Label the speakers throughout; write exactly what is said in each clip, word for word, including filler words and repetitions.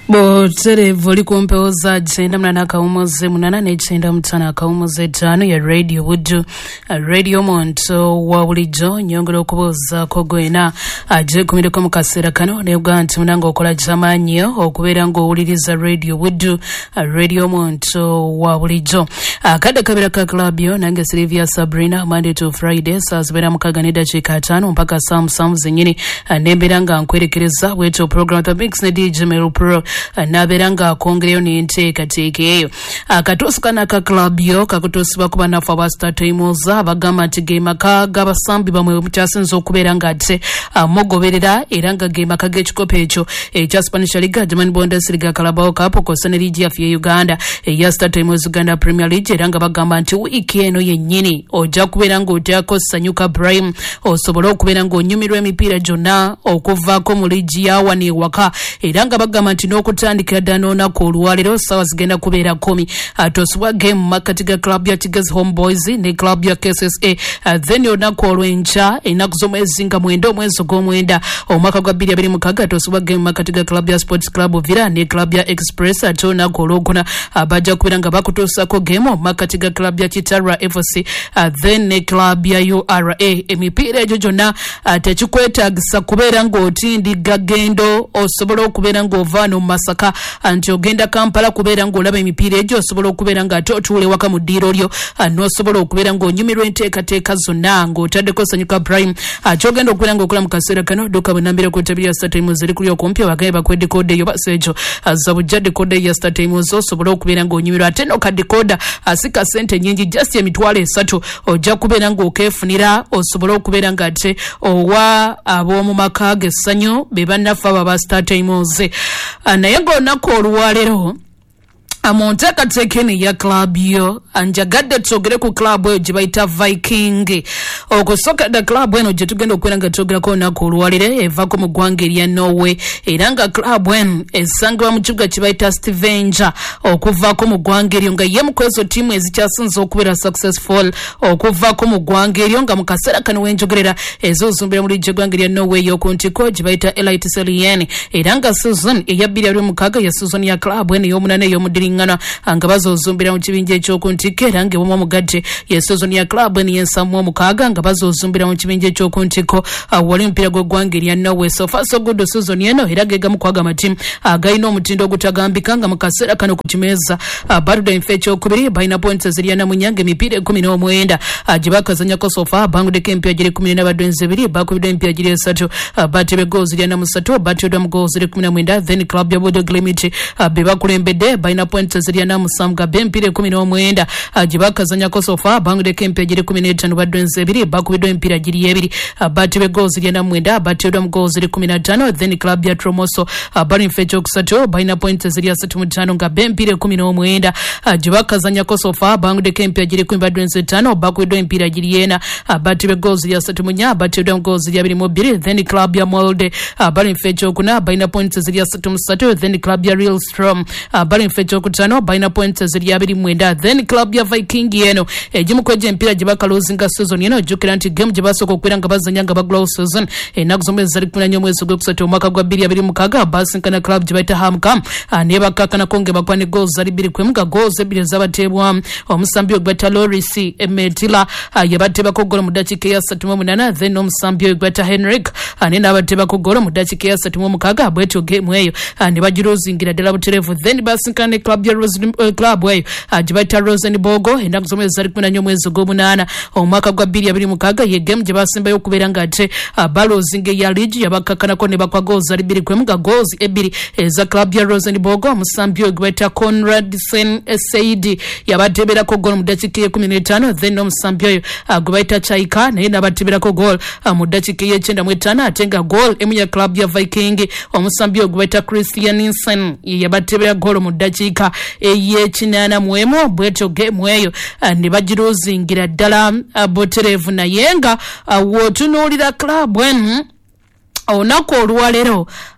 Speaker 1: Botere voli kumpeoza jenda mnana kaumoze munana ne jenda mtana kaumoze jano ya Radio Wood Radio Monto wa ulijo nyongolo kuboza kogwena aje kumire ko mukasera kano ne bwanti munanga okola jamanyo okubera ngo uliriza Radio Wood Radio Monto wa ulijo akada kabira ka club yo nange Sylvia Sabrina Monday to Friday saa zibera mukaganida chika tano mpaka saa musanvu zenyini nembiranga nkwerekereza weto program the mix ne D J Mero Pro naberanga kongereyo ni nteka tekeyo akatosukana ka club yo kakutosiba kuba nafa ba Star Times abagama tigema ka gabasambi bamwe mukyasenzo okuberanga ate mogoberera eranga gema kage chikope echo ekya Spanish Liga German Bundesliga Carabao Cup ko Senegal ya Uganda ya Star Times Uganda Premier League eranga bagamba nti wiki eno yennyini oja kuberanga otyako sanyuka Prime osobola okuberanga onyumirwa emipira jonna okuvaako mu ligi ya wani waka eranga bagamba nti n'okutandikira ddala olunaku olwaleero ssaawa zigenda kubeera kumi atosibwa game makati ga club ya Tigers Homeboys ne club ya K S S A uh, then olunaku olw'enkya ennaku z'omwezi nga mwenda omwezi gw'omwenda omwaka gwa bbiri abiri mukaaga atosibwa game makati ga club ya Sports Club Villa ne club ya Express ate olunaku olwokuna uh, bajja kubeera nga bakutuusako game makati ga club ya Kitarra F C uh, then ne club ya U R A emipiira egyo gyonna uh, tekikwetaagisa kubeera ng'otindiga gendo osobola okubeera ng'ovaano mu Masaka anti ogenda Kampala kubeera ng'olaba emipiira egyo osobola okubeera nga ate otuule waka mu ddiiro lyo n'osobola okubeera ng'onyumirwa enteekateeka zonna ng'otaddeko Sanyuka Prime kyogenda okubeera ng'okola mu kaseera kano dduka bwenambira ku ttabi ya Star Times eri kuli okumpi abagaye bakuwe dekoda eyo basa ekyo za bujja dekoda ya Star Times osobola okubeera ng'onyumirwa ate no ka dekoda asika ssente nnyingi just emitwalo esatu ojja kubeera ng'okeefunira osobola okubeera nga ate owa ab'omu maka g'essanyu be bannaffe abo aba Star Times naye ng'olunaku olwaleero amonteekateekeni ya club yo anjagadde twogere ku club eyo gye bayita Viking okusokera club eno gye tugenda okubeera nga twogerako olunaku olwalire evaako mu ggwanga erya Norway era nga club eno esangibwa mu kibuga kye bayita Stevenja okuvaako mu ggwanga eryo nga ye mu kwezo ttiimu ezikyasinze okubeera successful okuvaako mu ggwanga eryo nga mu kaseera kano wenjogerera ez'ozumbira mu ligi eggwanga erya Norway y'oku ntiko gye bayita Elite Serien era nga season eya bbiri abiri mukaaga ya season ya club eno ey'omunana ey'omudiri ngana anga bazozumbira mu kibinja ekyokuntiko era ng'eboma mugadde ye season ya club eno y'ensamu omukaaga nga bazozumbira mu kibinja ekyokuntiko wali omupiira gw'eggwanga erya Norway so far so good season eno era gegamu kwaga amatimu agayina omutindo ogutagambika nga mu kaseera kano ku kimeeza Bardo enfe ekyokubiri balina points zirya na munyanga emipiira ekumi n'omwenda gye bakazanyako so far bangudeko empya giri kumi n'abadwenzi ebiri bakubiddwa empya giri esatu batebwa goals zirya na musatu bateddwa mu goals ziri kumi na mwenda then club ya Bodog Limited be bakulembedde balina points zirya na musanvu ga bempire ekumi n'omwenda gye bakazanyako sofa bangudeko empya giri kumi n'etaano badwenzi ebiri bakubiddwa empira giri ebiri batebwa goals zirya na mwenda bateddwa mu goals ziri kumi na ttaano then club ya Tromoso bali nfe ekyokusatu balina points zirya asatu mu ttaano nga bempire ekumi n'omwenda gye bakazanyako sofa bangudeko empya giri kumi badwenzi ttaano bakubiddwa empira giri ena batebwa goals zirya asatu mu nnya bateddwa mu goals zirya abiri mu bbiri then club ya Molde bali nfe ekyokuna balina points zirya asatu mu ssatu then club ya Real Strom bali nfe ekyokutaano balina points zirya abiri mwenda then club ya Viking eno egimu kwejja empira gye bakalozinga season eno jjukira nti game gye basooka okubeera nga bazanya nga bagulawo season ennaku z'omwezi zali kumi na nnya omwezi ogwokusatu omwaka gwa bbiri abiri mukaaga basinkana club gye bayita Hamcam naye bakkakanako ng'ebakwa ne goals zali bbiri kwemu nga goals ebbiri ezabateebwamu omusambi oyo gwata Loris Emetila yabateebako golo mu ddakiika eya ssatu mu munaana then omusambi oyo gwata Henrik naye n'abateebako golo mu ddakiika eya ssatu mu mukaaga bwetyo game eyo ne bagirozingira ddala butereevu then basinkana ne club ya Rose club eyo gye bayita Rosenborg ennaku z'omwezi zali kumi na nnya omwezi ogw'omunaana omwaka gwa bbiri abiri mukaaga ye game gye basembayo okubeera nga ate balozinga eya ligi yabakkakanako ne bakwa goals zali bbiri kwemu nga goals ebbiri eza club ya Rosenborg omusambi oyo gwe bayita Conrad Sen Saidi yabateeberako goal mu ddakiika ey'ekumi n'etaano then omusambi oyo gwe bayita Chaika naye n'abateeberako goal mu ddakiika ey'ekyenda mu etaano ate nga goal emu ya club ya Viking omusambi oyo gwe bayita Christiansen yabateebera goal mu ddakiika ey'ekinaana mu emu bwetyo game eyo ne bagirozingira ddala butereevu naye nga wootunuulira club enu olunaku olwaleero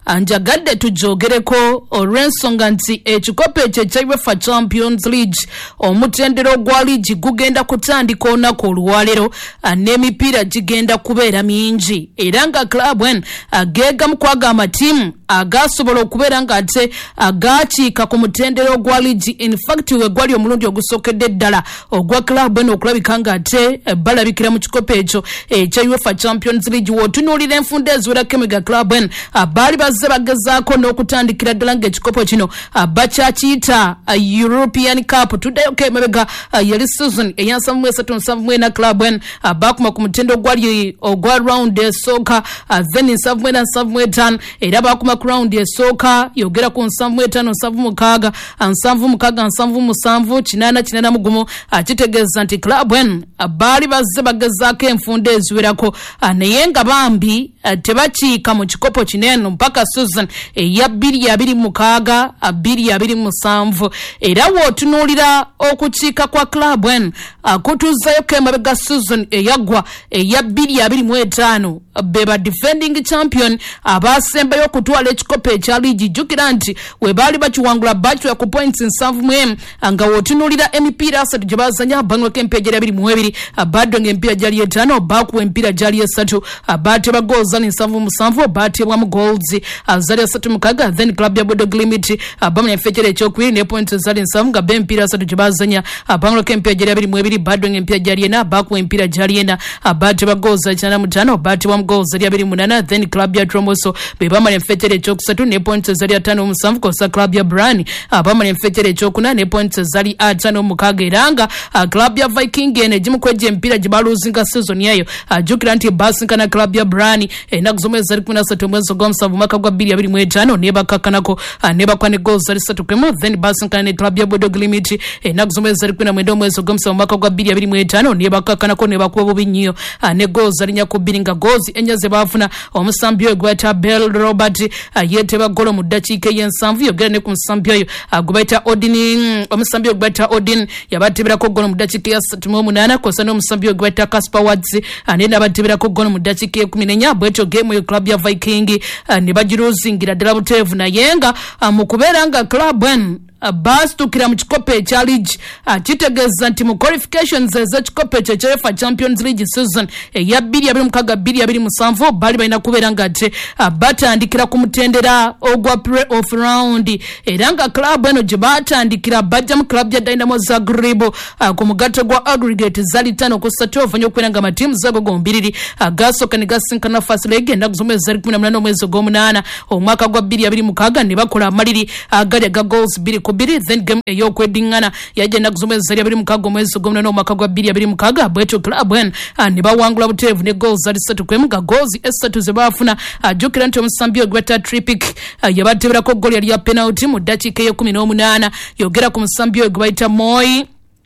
Speaker 1: anjagadde tujogereko olw'ensonga nti ekikopo ekyo ekya UEFA Champions League omutendero gwa liigi gugenda kutandika olunaku olwaleero n'emipiira gigenda kubeera mingi era nga club en ageegamu kwaga amatiimu agasobola okubeera nga ate agakiika ku mutendero gwa liigi. In fact we gwali omulundi ogusookedde ddala ogwa club en okulabika nga ate balabikira mu kikopo ekyo ekya UEFA Champions League. Wootunuulira enfunda eziwerako emega club en baali bazze bagezaako n'okutandikira ddala ng'ekikopo kino bakyakiyita European Cup. Tuddayoko emabega yali season eya nsavu mu esatu nsavu mu ena club en baakuma ku mutendo gwali ogwa round esooka then nsavu mu ena nsavu mu etaano era baakuma ku round esooka yogera ku nsavu mu etaano nsavu mukaaga nsanvu mukaaga nsanvu musanvu kinaana kinaana mu gumu. Kitegeeza nti club en baali bazze bagezaako enfunda eziwerako naye nga bambi tebakiika mu kikopo kineno mpaka season eya bbiri abiri mukaaga bbiri abiri musanvu. Era wootunuulira okukiika kwa club en akutuuzayoko emabega season eyaggwa eya bbiri abiri mu etaano beba defending champion abaasembayo okutwala ekikopo ekya liigi. Jjukira nti we baali bakiwangula bakiwa ku points nsanvu mu emu nga wootunuulira emipiira asatu gye baazanya banyweko emipiira gyali abiri mu ebiri baddonga emipiira gyali etaano baakuwa emipiira gyali esatu baateba goals ani nsanvu musanvu baatebwamu goals zali asatu mukaaga then club ya Bodog Limit bamanya effekera ekyokubiri ne points zali nsanvu nga be emipiira asatu gye baazanya banyweko emipiira gyali abiri mu ebiri baddonga emipiira gyali ena baakuwa emipiira gyali ena baateba goals kinaana mu ttaano baatebwamu goals zali abiri mu munaana then club ya Tromoso be bamanya effekera ekyokusatu ne points zali ataano musanvu kosa club ya Brani bamanya effekera ekyokuna ne points zali ataano mukaaga. Era nga club ya Viking ene gimu kwejja emipiira gye baaluzinga season yayo jjukira nti baasinkana club ya Brani ennaku z'omwezi zali kumi na ssatu omwezi ogw'omusanvu mwaka gwa bbiri abiri mu etaano ne bakakkanako ne bakwa ne goals zali ssatu ku emu then baasinkana ne club ya Bodog Limit ennaku z'omwezi zali kumi na mwenda omwezi ogw'omusanvu mwaka gwa bbiri abiri mu etaano ne bakakkanako ne bakuba bubi nnyo ne goals zali nnya ku bbiri nga goals ennya ze baafuna omusambi oyo gwe bayita Bell Robert yeeteba golo mu ddakiika ey'ensanvu yogera ne ku musambi oyo gwe bayita Odin omusambi oyo gwe bayita Odin yabateberako golo mu ddakiika ya ssatu mu munaana kosa n'omusambi oyo gwe bayita Casper Wards ne n'abateberako golo mu ddakiika y'ekumi n'ennya bwetyo game yo club ya Viking ne bagiruzingira ddala buteevu naye nga mu kubeera nga club en baasitukira mu kikopo ekya liigi kitegeeza nti mu qualifications ez'ekikopo ekyo ekya UEFA Champions League season eya bbiri abiri mukaaga bbiri abiri musanvu baali balina kubeera nga ate batandikira ku mutendera ogwa play-off round era nga club eno gye baatandikira bajja mu club ya Dynamo Zagreb ku mugatte gwa aggregate zali ttaano ku ssatu oluvannyuma okubeera nga amatiimu zago gombiriri gaasooka ne gasinkana first leg ennaku z'omwezi zali kumi na munaana omwezi ogw'omunaana omwaka gwa bbiri abiri mukaaga ne bakola amaliri agali aga goals bbiri ku bbiri then game ey'okwediŋŋana yajja ennaku z'omwezi zali abiri mukaaga omwezi ogw'omunaana omwaka gwa bbiri abiri mukaaga bwetyo club en ne bawangula buteevu ne goals zali ssatu ku emu nga goals essatu ze baafuna ajjukira nti omusambi oyo gwe bayita Tripic yabateberako goal yali ya penalty mu ddakiika ey'ekumi n'omunaana yogera ku musambi oyo gwe bayita Moyi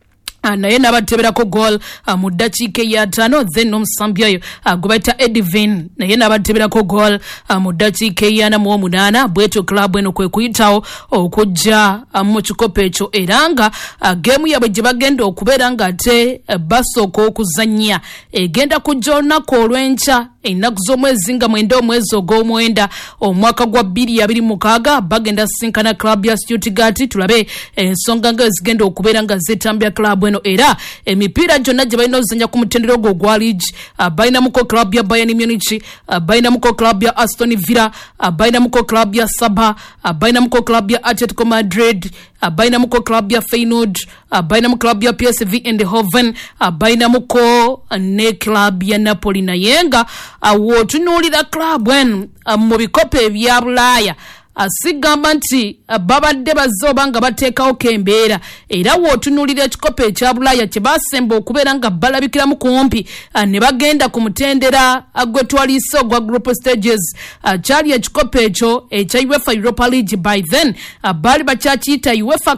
Speaker 1: naye n'abateberako goal mu ddakiika eya ttaano then n'omusambi oyo gwe bayita Edivin naye n'abateberako goal mu ddakiika eyana mu omunaana bwetyo club eno kwe kuyitawo okujja mu kikopo ekyo era nga geemu yabwe gye bagenda okubeera nga ate basooka okuzannya egenda kujja olunaku olw'enkya ennaku z'omwezi nga mwenda omwezi ogw'omwenda omwaka gwa bbiri abiri mukaaga bagenda sinkana club ya Stuttgart tulabe ensonga nga zigenda okubeera nga zetambya club eno era emipiira gyonna gye balina ozanya ku mutendero gwo gwa liigi balinamuko club ya Bayern Munich balinamuko club ya Aston Villa balinamuko club ya Saba balinamuko club ya Atletico Madrid balinamuko club ya Feyenoord balinamu club ya P S V Eindhoven balinamuko ne club ya Napoli naye nga wootunuulira club en mu bikopo ebya Bulaaya asigamba nti babadde bazze oba nga bateekawo kembeera era wootunuulira ekikopo ekya Bulaaya kye baasemba okubeera nga balabikiramu kumpi ne bagenda ku mutendera gwe twaliise ogwa group stages kyali ekikopo ekyo ekya UEFA Europa League by then baali bakyakiyita UEFA Cup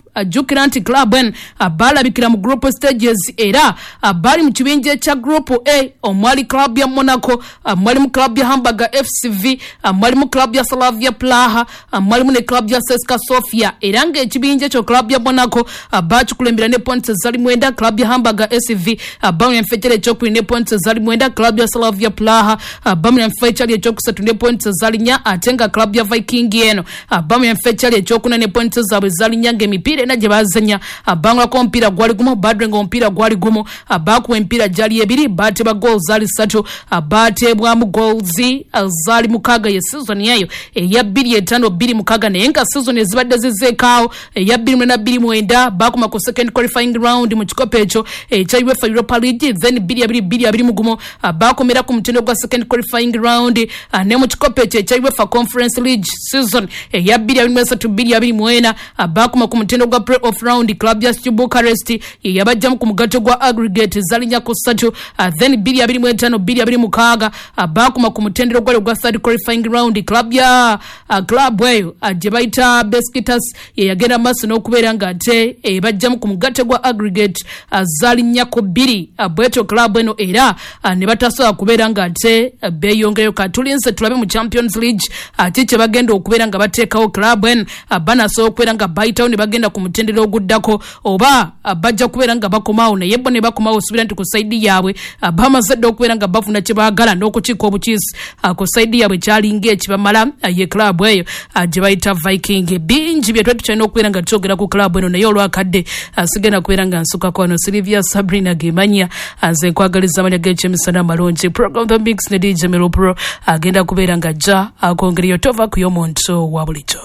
Speaker 1: ajukira nti club N abalabikira mu group stages era abali mu kibinje cha group A omwali club ya Monaco, amwali mu club ya Hamburger F C V, amwali mu club ya Slavia Praha, amwali mu ne club ya Ceska Sofia. Era nga ekibinje kyo club ya Monaco abachukulembera ne points zali mwenda, club ya Hamburger F C V abamu yamfechele chokuli ne points zali mwenda, club ya Slavia Praha abamu yamfechele chokusatu ne points zali nya, atenga club ya Viking eno abamu yamfechele chokuna ne points zabwe zali nya. Emipira ena gye bazanya abangwa ko mpira gwali gumo, badrenga mpira gwali gumo, abaku empira jali ebiri, bate ba goals zali satu, abate bwa mu goals zali mukaga ye season yayo eya bbiri etaano bbiri mukaga, naye nga season ezibadde zizekaawo eya bbiri na bbiri mwenda bakuma ku second qualifying round mu kikopo ekyo ekya UEFA Europa League, then bbiri abiri bbiri abiri mugumo abakomera ku mutendo gwa second qualifying round, ne mu kikopo ekyo ekya UEFA Conference League season eya bbiri abiri mwesatu bbiri abiri mwena abakuma ku mutendo gwa play-off round, club ya Bucharest ye yabajjamu ku mugato gwa aggregate zalinya ku satu, uh, then bbiri abiri mwetaano bbiri abiri mukaga abakuma ku mutendero gwa gwa third qualifying round, club ya uh, club eyo uh, gye bayita Besiktas ye yagenda maaso n'okubeera nga ate e bajjamu ku mugato gwa aggregate uh, zalinya ku bbiri, uh, bwetyo club eno era uh, ne batasobola kubeera nga ate uh, beeyongeyo. Katulinze tulabe mu Champions League ate uh, kye bagenda okubeera nga bateekawo club eno uh, banasobola okubeera nga bayitawo ne bagenda ku mutendero oguddako, oba bajja kubeera nga bakomaawo naye bo ne bakomaawo osubira nti ku saidi yaabwe bamaze dda okubeera nga bafuna kye baagala n'okukiika obukiisi ku saidi yaabwe kyalinga ekibamala ye club eyo gye bayita Viking. Bingi bye twali tukyalina okubeera nga tukyogera ku club eno naye olwakadde sigenda kubeera nga nsukako wano. Silvia Sabrina Gemanya nze nkwagaliza amalya g'ekyemisana amalungi. Program The Mix ne D J Melo Pro agenda kubeera nga ajja akwongerayo tova ku y'omuntu wa bulijjo.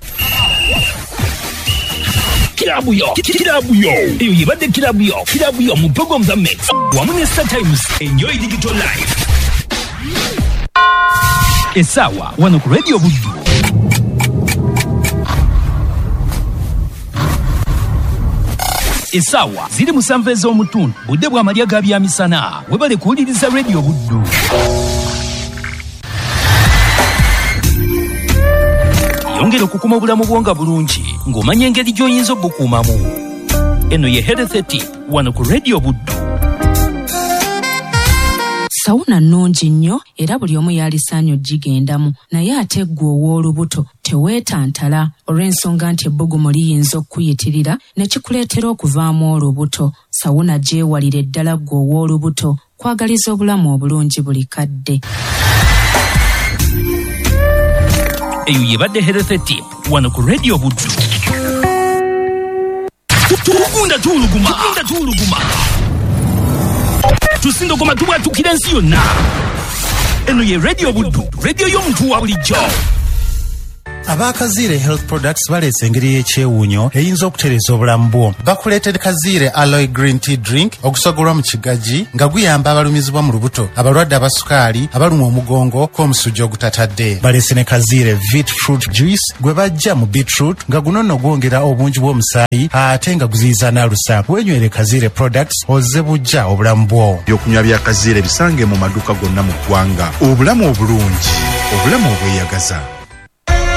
Speaker 2: Kilabu yo, kilabu yo. Eyo yibadde kilabu yo, kilabu yo mu program The Mix. Wamu ne Star Times, enjoy digital life. Esawa, wano ku Radio Buddu. Esawa, ziri musanvu ez'omutundu, budde bwa malya ga byamisana. Webale kuwuliriza Radio Buddu. Yongera okukuma obulamu bwonga bulungi ng'omanya engeri gy'oyinza obukuumamu. Eno ye Health Tip wano ku Radio Buddu.
Speaker 3: Sawuna nnungi nnyo era buli omu yalisaanye ogigendamu, naye ate ggwe ow'olubuto teweetantala olw'ensonga nti ebbugumu liyinza okuyitirira ne kikuleetera okuvaamu olubuto. Sawuna gyewalire ddala ggwe ow'olubuto kwagaliza obulamu obulungi buli kadde.
Speaker 2: Eyo yebadde Health Tip wano ku Radio Buddu. Tugunda tuluguma, tugunda tuluguma. Tusindo koma tuwa tukira nsi yonna. Eno ye Radio Buddu, radio y'omuntu wa bulijjo.
Speaker 4: Abakazire Health Products baleese engeri y'ekyewuunyo eyinza okutereza obulamu bwo. Bakuleetera Kazire Aloe Green Tea Drink ogusogolwa mu kigagi nga guyamba abalumizibwa mu lubuto, abalwadde abasukaali, abalumwa omugongo kw'omusujja ogutatadde. Baleese ne Kazire Vit Fruit Juice gwe bajja mu beetroot nga guno nno gwongera obungi bw'omusaayi ate nga guziyiza n'alusa. Wenywere Kazire Products ozze bujja obulamu bwo.
Speaker 5: Ebyokunywa bya Kazire bisange mu maduuka gonna mu ggwanga. Obulamu obulungi, obulamu obweyagaza.